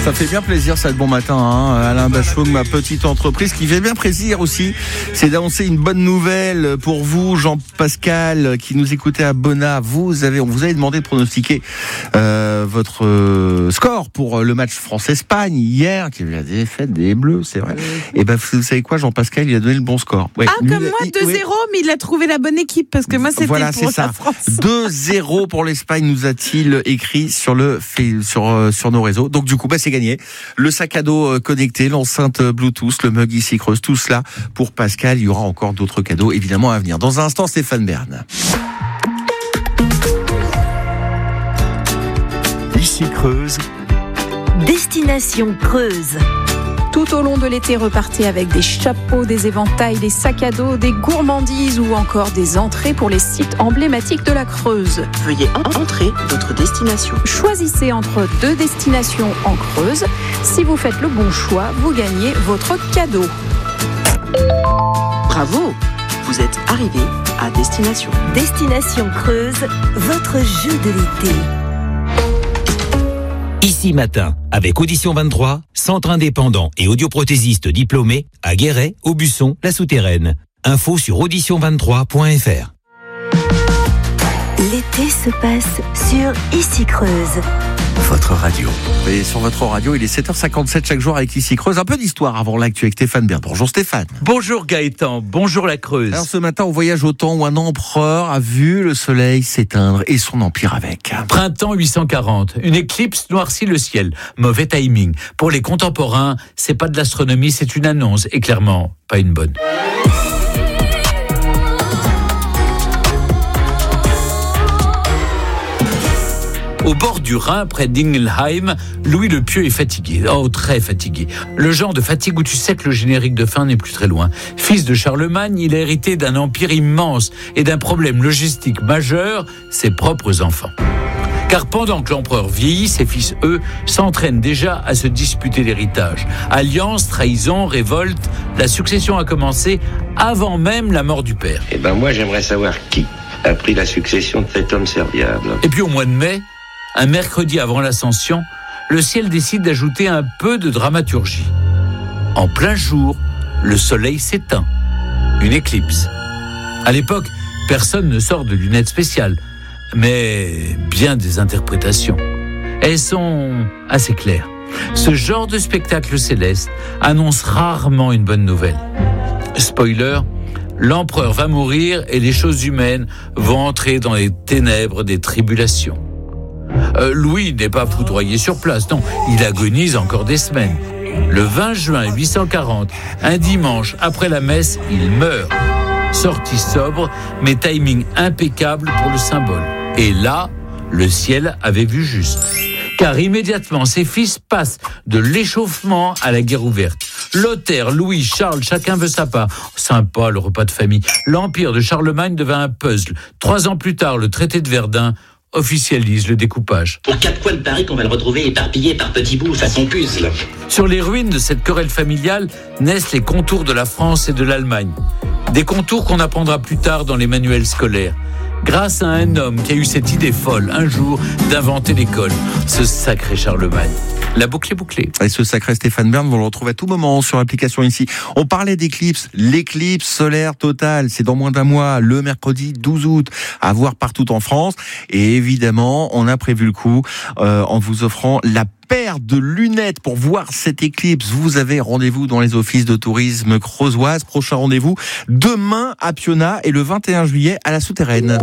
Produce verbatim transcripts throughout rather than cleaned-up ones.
Ça fait bien plaisir, ça, de bon matin, hein. Alain Bachung, ma petite entreprise, qui fait bien plaisir aussi, c'est d'annoncer une bonne nouvelle pour vous, Jean-Pascal, qui nous écoutez à Bonnat. Vous avez, on vous avait demandé de pronostiquer euh, votre euh, score pour le match France-Espagne hier, qui est la défaite des Bleus, c'est vrai. Et ben, vous savez quoi, Jean-Pascal, il a donné le bon score. Ouais. Ah, Lui, comme moi, deux zéro, oui. Mais il a trouvé la bonne équipe, parce que moi, c'était voilà, pour c'est la ça. France. deux zéro pour l'Espagne, nous a-t-il écrit sur le sur euh, sur nos réseaux. Donc du coup, bah, c'est gagné. Le sac à dos euh, connecté, l'enceinte Bluetooth, le mug ici creuse, tout cela pour Pascal. Il y aura encore d'autres cadeaux évidemment à venir. Dans un instant, Stéphane Bern. Ici Creuse. Destination Creuse. Tout au long de l'été, repartez avec des chapeaux, des éventails, des sacs à dos, des gourmandises ou encore des entrées pour les sites emblématiques de la Creuse. Veuillez entrer votre destination. Choisissez entre deux destinations en Creuse. Si vous faites le bon choix, vous gagnez votre cadeau. Bravo, vous êtes arrivé à destination. Destination Creuse, votre jeu de l'été. Ici Matin, avec Audition vingt-trois, centre indépendant et audioprothésiste diplômé à Guéret, Aubusson, La Souterraine. Info sur audition vingt-trois point f r. L'été se passe sur Ici Creuse. Votre radio. Et sur votre radio, il est sept heures cinquante-sept chaque jour avec Ici Creuse. Un peu d'histoire avant l'actu avec Stéphane Bern. Bonjour Stéphane. Bonjour Gaëtan, bonjour la Creuse. Alors ce matin, on voyage au temps où un empereur a vu le soleil s'éteindre et son empire avec. Printemps huit cent quarante, une éclipse noircit le ciel. Mauvais timing. Pour les contemporains, c'est pas de l'astronomie, c'est une annonce. Et clairement, pas une bonne. Au bord du Rhin, près d'Ingelheim, Louis le Pieux est fatigué, oh très fatigué. Le genre de fatigue où tu sais que le générique de fin n'est plus très loin. Fils de Charlemagne, il a hérité d'un empire immense et d'un problème logistique majeur, ses propres enfants. Car pendant que l'empereur vieillit, ses fils, eux, s'entraînent déjà à se disputer l'héritage. Alliance, trahison, révolte, la succession a commencé avant même la mort du père. Eh ben moi, j'aimerais savoir qui a pris la succession de cet homme serviable. Et puis au mois de mai, un mercredi avant l'Ascension, le ciel décide d'ajouter un peu de dramaturgie. En plein jour, le soleil s'éteint. Une éclipse. À l'époque, personne ne sort de lunettes spéciales, mais bien des interprétations. Elles sont assez claires. Ce genre de spectacle céleste annonce rarement une bonne nouvelle. Spoiler, l'empereur va mourir et les choses humaines vont entrer dans les ténèbres des tribulations. Euh, Louis n'est pas foudroyé sur place, non, il agonise encore des semaines. Le vingt juin huit cent quarante, un dimanche après la messe, il meurt. Sortie sobre, mais timing impeccable pour le symbole. Et là, le ciel avait vu juste. Car immédiatement, ses fils passent de l'échauffement à la guerre ouverte. Lothaire, Louis, Charles, chacun veut sa part. Sympa, le repas de famille. L'empire de Charlemagne devint un puzzle. Trois ans plus tard, le traité de Verdun officialise le découpage. Aux quatre coins de Paris qu'on va le retrouver éparpillé par petits bouts façon puzzle. Sur les ruines de cette querelle familiale naissent les contours de la France et de l'Allemagne. Des contours qu'on apprendra plus tard dans les manuels scolaires. Grâce à un homme qui a eu cette idée folle, un jour, d'inventer l'école. Ce sacré Charlemagne. La boucle est bouclée. Et ce sacré Stéphane Bern, vous le retrouvez à tout moment sur l'application ici. On parlait d'éclipse, l'éclipse solaire totale, c'est dans moins d'un mois, le mercredi douze août, à voir partout en France. Et évidemment, on a prévu le coup euh, en vous offrant la paire de lunettes pour voir cette éclipse. Vous avez rendez-vous dans les offices de tourisme creusoise. Prochain rendez-vous demain à Piona et le vingt et un juillet à la Souterraine.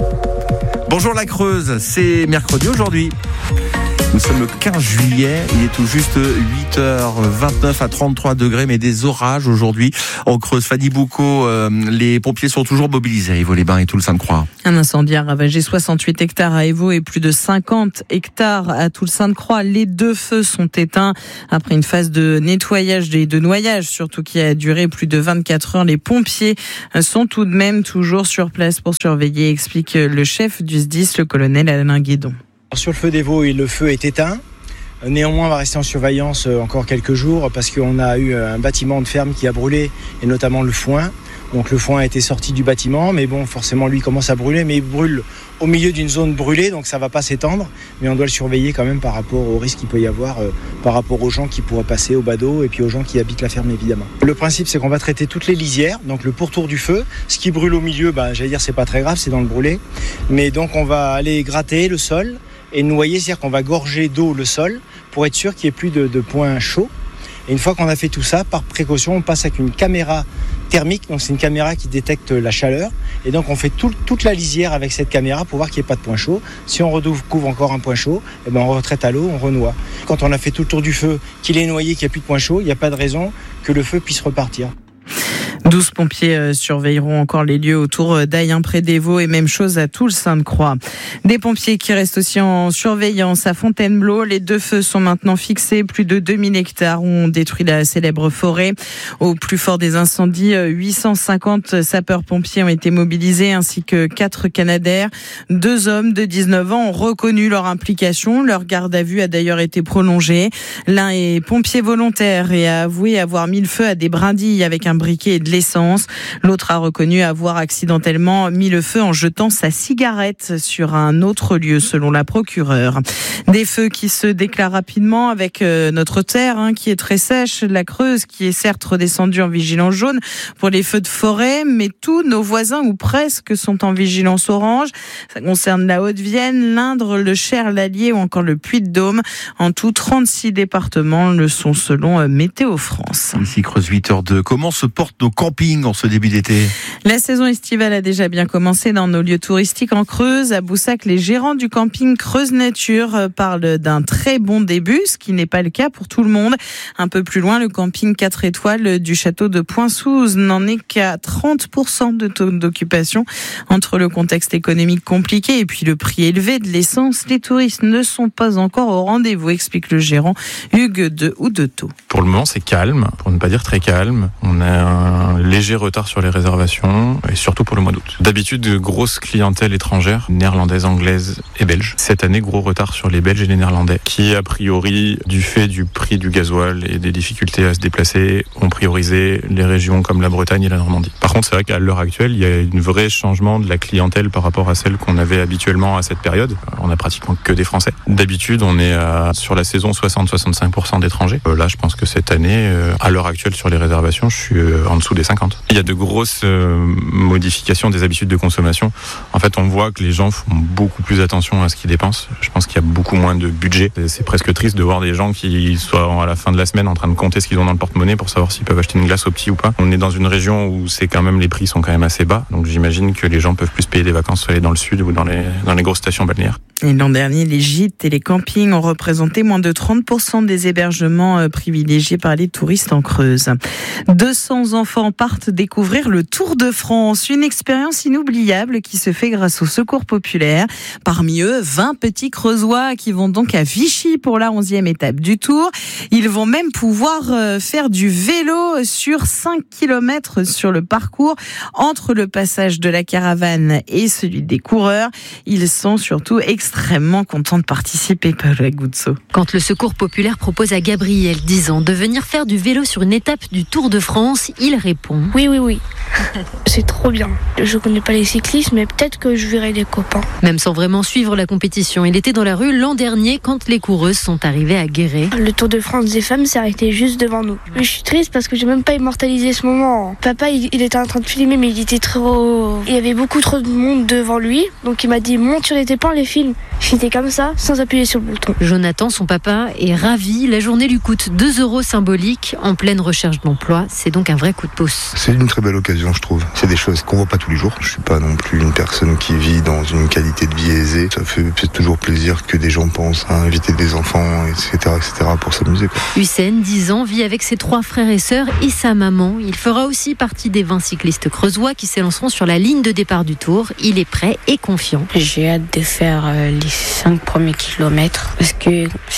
Bonjour la Creuse, c'est mercredi aujourd'hui. Nous sommes le quinze juillet, il est tout juste huit heures vingt-neuf à trente-trois degrés, mais des orages aujourd'hui en Creuse. Fanny Boucaud, euh, les pompiers sont toujours mobilisés à Évaux-les-Bains et Toul-Sainte-Croix. Un incendie a ravagé soixante-huit hectares à Évaux et plus de cinquante hectares à Toul-Sainte-Croix. Les deux feux sont éteints après une phase de nettoyage et de noyage, surtout qui a duré plus de vingt-quatre heures. Les pompiers sont tout de même toujours sur place pour surveiller, explique le chef du S D I S, le colonel Alain Guédon. Sur le feu d'Évaux, le feu est éteint. Néanmoins, on va rester en surveillance encore quelques jours parce qu'on a eu un bâtiment de ferme qui a brûlé, et notamment le foin. Donc le foin a été sorti du bâtiment, mais bon, forcément lui commence à brûler, mais il brûle au milieu d'une zone brûlée, donc ça ne va pas s'étendre, mais on doit le surveiller quand même par rapport au risque qu'il peut y avoir, euh, par rapport aux gens qui pourraient passer au badaud et puis aux gens qui habitent la ferme évidemment. Le principe c'est qu'on va traiter toutes les lisières, donc le pourtour du feu, ce qui brûle au milieu, bah, j'allais dire c'est pas très grave, c'est dans le brûlé, mais donc on va aller gratter le sol et noyer, c'est-à-dire qu'on va gorger d'eau le sol pour être sûr qu'il n'y ait plus de, de points chauds. Et une fois qu'on a fait tout ça, par précaution, on passe avec une caméra thermique, donc c'est une caméra qui détecte la chaleur, et donc on fait tout, toute la lisière avec cette caméra pour voir qu'il n'y ait pas de point chaud. Si on redécouvre encore un point chaud, eh ben on retraite à l'eau, on renoie. Quand on a fait tout le tour du feu, qu'il est noyé, qu'il n'y a plus de point chaud, il n'y a pas de raison que le feu puisse repartir. douze pompiers surveilleront encore les lieux autour d'Ayen-près-des-Vaux et même chose à Toul-Sainte-Croix. Des pompiers qui restent aussi en surveillance à Fontainebleau. Les deux feux sont maintenant fixés. Plus de deux mille hectares ont détruit la célèbre forêt. Au plus fort des incendies, huit cent cinquante sapeurs-pompiers ont été mobilisés ainsi que quatre Canadair. Deux hommes de dix-neuf ans ont reconnu leur implication. Leur garde à vue a d'ailleurs été prolongée. L'un est pompier volontaire et a avoué avoir mis le feu à des brindilles avec un briquet et de l'essence. L'autre a reconnu avoir accidentellement mis le feu en jetant sa cigarette sur un autre lieu, selon la procureure. Des feux qui se déclarent rapidement avec notre terre hein, qui est très sèche, la Creuse qui est certes redescendue en vigilance jaune pour les feux de forêt, mais tous nos voisins ou presque sont en vigilance orange. Ça concerne la Haute-Vienne, l'Indre, le Cher, l'Allier ou encore le Puy-de-Dôme. En tout, trente-six départements le sont selon Météo France. Ici Creuse huit heures deux. Comment se portent nos campings en ce début d'été? La saison estivale a déjà bien commencé dans nos lieux touristiques en Creuse. À Boussac, les gérants du camping Creuse Nature parlent d'un très bon début, ce qui n'est pas le cas pour tout le monde. Un peu plus loin, le camping quatre étoiles du château de Pointe-Souze n'en est qu'à trente pour cent de taux d'occupation. Entre le contexte économique compliqué et puis le prix élevé de l'essence, les touristes ne sont pas encore au rendez-vous, explique le gérant Hugues de Houdetot. Pour le moment, c'est calme, pour ne pas dire très calme. On a un léger retard sur les réservations et surtout pour le mois d'août. D'habitude, de grosse clientèle étrangère, néerlandaise, anglaise et belge. Cette année, gros retard sur les Belges et les Néerlandais qui, a priori, du fait du prix du gasoil et des difficultés à se déplacer, ont priorisé les régions comme la Bretagne et la Normandie. Par contre, c'est vrai qu'à l'heure actuelle, il y a un vrai changement de la clientèle par rapport à celle qu'on avait habituellement à cette période. On a pratiquement que des Français. D'habitude, on est à, sur la saison soixante à soixante-cinq pour cent d'étrangers. Euh, là, je pense que cette année, euh, à l'heure actuelle, sur les réservations, je suis euh, en dessous des cinquante. Il y a de grosses euh, modifications des habitudes de consommation. En fait, on voit que les gens font beaucoup plus attention à ce qu'ils dépensent. Je pense qu'il y a beaucoup moins de budget. C'est presque triste de voir des gens qui soient à la fin de la semaine en train de compter ce qu'ils ont dans le porte-monnaie pour savoir s'ils peuvent acheter une glace au petit ou pas. On est dans une région où c'est quand même, les prix sont quand même assez bas. Donc j'imagine que les gens peuvent plus payer des vacances soit aller dans le sud ou dans les, dans les grosses stations balnéaires. Et l'an dernier, les gîtes et les campings ont représenté moins de trente pour cent des hébergements privilégiés par les touristes en Creuse. deux cents enfants partent découvrir le Tour de France, une expérience inoubliable qui se fait grâce au Secours populaire. Parmi eux, vingt petits Creusois qui vont donc à Vichy pour la onzième étape du Tour. Ils vont même pouvoir faire du vélo sur cinq kilomètres sur le parcours entre le passage de la caravane et celui des coureurs. Ils sont surtout extrêmement contents de participer, Paola Guzzo. Quand le Secours populaire propose à Gabriel, dix ans, de venir faire du vélo sur une étape du Tour de France, il répond « Oui, oui, oui. C'est trop bien. Je connais pas les cyclistes, mais peut-être que je verrai des copains. » Même sans vraiment suivre la compétition, il était dans la rue l'an dernier quand les coureuses sont arrivées à Guéret. Le Tour de France des femmes s'est arrêté juste devant nous. Je suis triste parce que j'ai même pas immortalisé ce moment. Papa, il, il était en train de filmer, mais il était trop... Il y avait beaucoup trop de monde devant lui, donc il m'a dit « Monte sur les tétons, les films ». J'étais comme ça, sans appuyer sur le bouton. Jonathan, son papa, est ravi. La journée lui coûte deux euros symboliques. En pleine recherche d'emploi, c'est donc un vrai coup de pouce. C'est une très belle occasion, je trouve. C'est des choses qu'on voit pas tous les jours. Je suis pas non plus une personne qui vit dans une qualité de vie aisée. Ça fait c'est toujours plaisir que des gens pensent à inviter des enfants, et cetera, et cetera pour s'amuser, quoi. Hussein, dix ans, vit avec ses trois frères et sœurs et sa maman. Il fera aussi partie des vingt cyclistes creusois qui s'élanceront sur la ligne de départ du Tour. Il est prêt et confiant. J'ai hâte de faire euh, les cinq premiers kilomètres parce que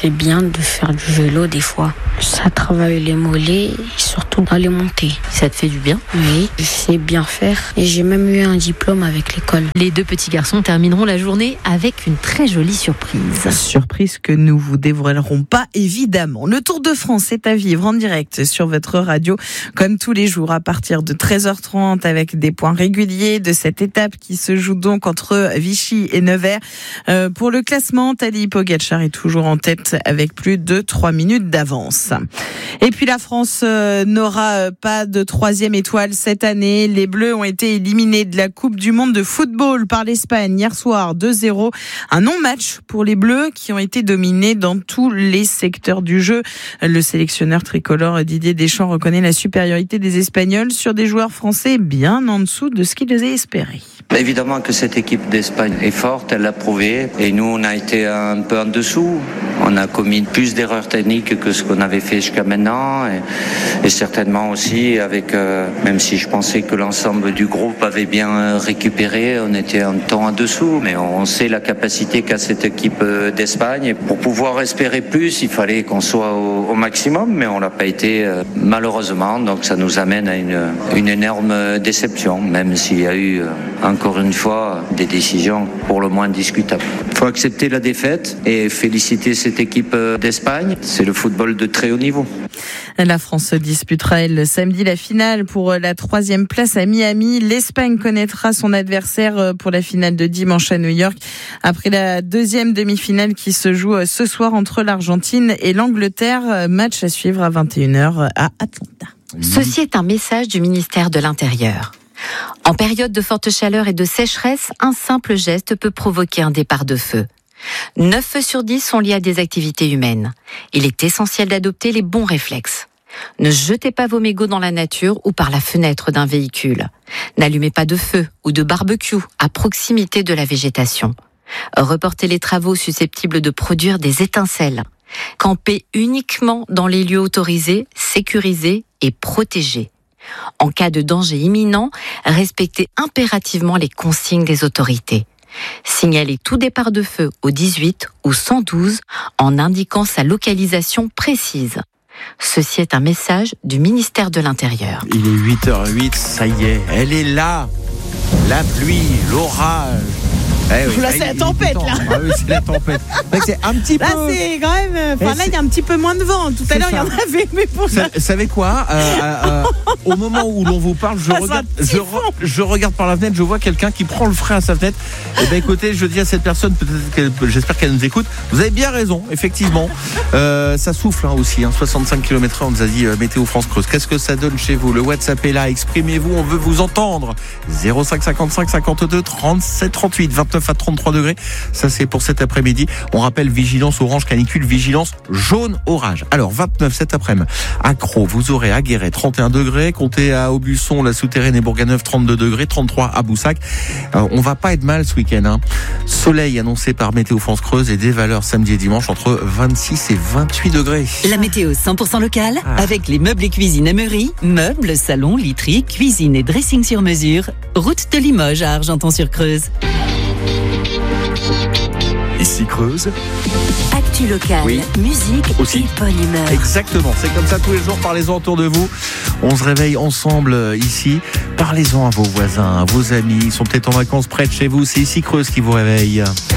C'est bien de faire du vélo des fois. Ça travaille les mollets, surtout dans les montées. Ça te fait du bien? Oui, je sais bien faire et j'ai même eu un diplôme avec l'école. Les deux petits garçons termineront la journée avec une très jolie surprise. Surprise que nous vous dévoilerons pas, évidemment. Le Tour de France est à vivre en direct sur votre radio, comme tous les jours à partir de treize heures trente, avec des points réguliers de cette étape qui se joue donc entre Vichy et Nevers. Euh, pour le classement, Tadej Pogačar est toujours en tête avec plus de trois minutes d'avance. Et puis la France euh, n'aura pas de troisième étoile cette année. Les Bleus ont été éliminés de la Coupe du Monde de football par l'Espagne hier soir deux zéro. Un non-match pour les Bleus qui ont été dominés dans tous les secteurs du jeu. Le sélectionneur tricolore Didier Deschamps reconnaît la supériorité des Espagnols sur des joueurs français bien en dessous de ce qu'ils faisaient espérer. Évidemment que cette équipe d'Espagne est forte, elle l'a prouvé. Et nous, on a été un peu en dessous. On a commis plus d'erreurs techniques que ce qu'on avait fait jusqu'à maintenant. Et, et certainement aussi, avec, euh, même si je pensais que l'ensemble du groupe avait bien récupéré, on était un temps en dessous. Mais on sait la capacité qu'a cette équipe d'Espagne. Et pour pouvoir espérer plus, il fallait qu'on soit au, au maximum. Mais on l'a pas été, euh, malheureusement. Donc ça nous amène à une, une énorme déception, même s'il y a eu euh, encore une fois des décisions pour le moins discutables. Il faut accepter la défaite et féliciter cette équipe d'Espagne. C'est le football de très haut niveau. La France disputera elle samedi la finale pour la troisième place à Miami. L'Espagne connaîtra son adversaire pour la finale de dimanche à New York. Après la deuxième demi-finale qui se joue ce soir entre l'Argentine et l'Angleterre. Match à suivre à vingt et une heures à Atlanta. Ceci est un message du ministère de l'Intérieur. En période de forte chaleur et de sécheresse, un simple geste peut provoquer un départ de feu. neuf feux sur dix sont liés à des activités humaines. Il est essentiel d'adopter les bons réflexes. Ne jetez pas vos mégots dans la nature ou par la fenêtre d'un véhicule. N'allumez pas de feu ou de barbecue à proximité de la végétation. Reportez les travaux susceptibles de produire des étincelles. Campez uniquement dans les lieux autorisés, sécurisés et protégés. En cas de danger imminent, respectez impérativement les consignes des autorités. Signalez tout départ de feu au dix-huit ou cent douze en indiquant sa localisation précise. Ceci est un message du ministère de l'Intérieur. Il est huit heures huit, ça y est, elle est là. La pluie, l'orage. Eh oui, là, c'est la tempête, là. Ah oui, c'est la tempête. C'est un petit peu. Là, c'est quand même. Enfin, là, il y a un petit peu moins de vent. Tout à l'heure, il y en avait, mais pour ça. Vous savez quoi euh, euh, Au moment où l'on vous parle, je, regarde, je, re, je regarde par la fenêtre, je vois quelqu'un qui prend le frein à sa fenêtre. Eh bien, écoutez, je dis à cette personne, peut-être qu'elle, j'espère qu'elle nous écoute. Vous avez bien raison, effectivement. Euh, ça souffle hein, aussi, hein, soixante-cinq kilomètres heure, on nous a dit euh, Météo France Creuse. Qu'est-ce que ça donne chez vous? Le WhatsApp est là, exprimez-vous, on veut vous entendre. zéro cinq cinquante-cinq cinquante-deux trente-sept trente-huit, vingt-neuf à trente-trois degrés. Ça, c'est pour cet après-midi. On rappelle vigilance orange canicule, vigilance jaune orage. Alors, vingt-neuf cet après-midi. À Crau, vous aurez à Guéret trente et un degrés. Comptez à Aubusson, la Souterraine et Bourganeuf trente-deux degrés. trente-trois à Boussac. Alors, on va pas être mal ce week-end. Hein. Soleil annoncé par Météo France Creuse et des valeurs samedi et dimanche entre vingt-six et vingt-huit degrés. La météo cent pour cent locale ah. avec les meubles et cuisine Emery. Meubles, salons, literie, cuisine et dressing sur mesure. Route de Limoges à Argenton-sur-Creuse. Ici Creuse. Actu locale, oui. musique aussi. Et bonne humeur. Exactement, c'est comme ça tous les jours, parlez-en autour de vous. On se réveille ensemble ici. Parlez-en à vos voisins, à vos amis. Ils sont peut-être en vacances près de chez vous. C'est Ici Creuse qui vous réveille.